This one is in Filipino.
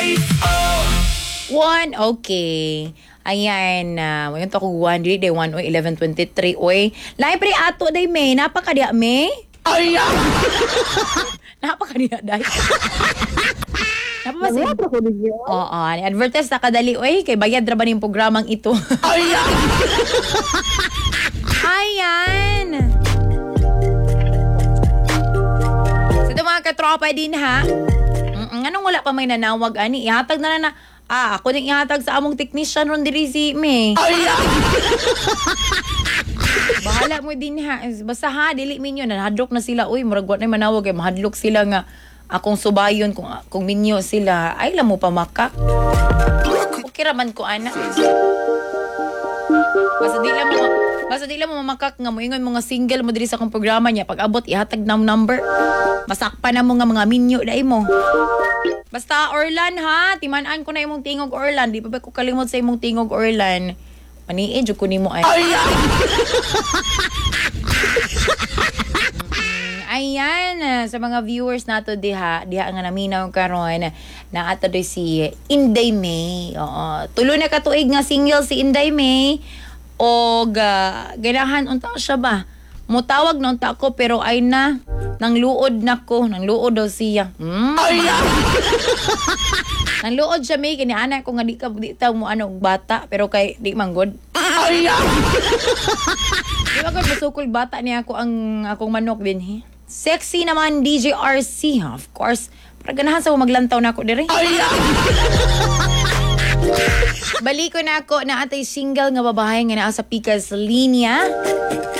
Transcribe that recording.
One, okay. Ayan, ngayon to ko 1, dili day 1, oy, 11:23, oy. Lain pre ato day, May. Napakadiya, May. Ayan! Napakadiya, day. Napapasin. Nangapa ko ninyo? Oo, advertise na kadali, oy. Kay bayad ra ba ning programang ito? Ayan! Ayan. Sa ito mga katropa din, ha? Anong wala pa may nanawag, ani? Ihatag na. Ako nang ihatag sa among technician ron diri si May. Ayan! Bahala mo din ha. Basta ha, dili minyo nahadlok na sila. Uy, murag wa na manawag kay mahadlok sila nga akong subayon kung minyo sila. Ay lang mo pa makak. Okay raman ko ana. Basta di lang mo mamakak nga moingon mga single mo diri sa akong programa niya. Pag abot ihatag na number. Masakpan na mo nga mga minyo dai mo. Basta Orlan ha, timan-an ko na imong tingog Orlan. Di pa ba ko kalimot sa imong tingog Orlan? Maniid jud ko nimo ay. Ayan, sa mga viewers nato diha nga naminaw karon na ato do si Inday May. Oo, tulo na ka tuig nga single si Inday May. Og ganahan unta siya ba? Mutawag na unta ko pero ay na nang luod daw siya. Nang luod siya May kini anak ko nga di ta mo bata pero kay di manggod. Di ba ko masukol bata niya ako ang akong manok din he. Sexy naman DJ RC, of course. Para ganahan sa maglantaw na ako dire. Balik ko na ako na atay single nga babae nga naa sa pikas linya.